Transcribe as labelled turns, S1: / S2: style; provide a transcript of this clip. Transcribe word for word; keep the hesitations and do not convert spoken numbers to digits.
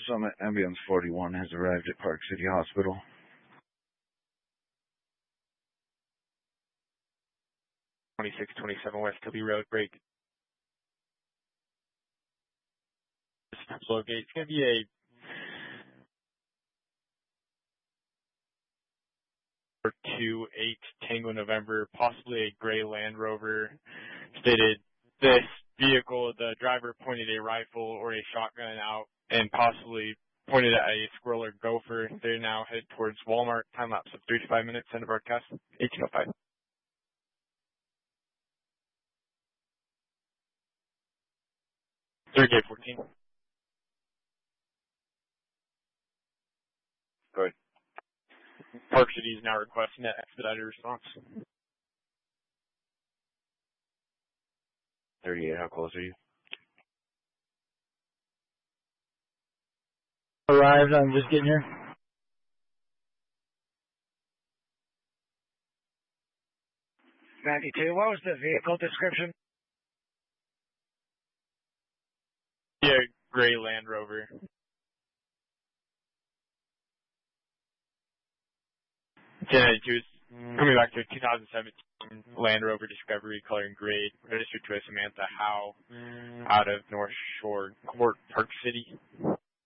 S1: Summit Ambulance forty-one has arrived at Park City Hospital.
S2: twenty-six twenty-seven West Kilby Road, break. Slow gate. It's going to be a two eight Tango November, possibly a gray Land Rover. Stated this vehicle, the driver pointed a rifle or a shotgun out and possibly pointed at a squirrel or gopher. They're now headed towards Walmart. Time lapse of three to five minutes. End of broadcast. eighteen oh five. Third gate fourteen.
S1: Go ahead.
S2: Park City is now requesting that expedited response.
S1: thirty-eight, how close are you?
S3: Arrived, I'm just getting here.
S4: ninety-two, what was the vehicle description?
S2: Yeah, gray Land Rover. ten ninety-two is coming back to a two thousand seventeen Land Rover Discovery, color and grade, registered to a Samantha Howe out of North Shore Court, Park City.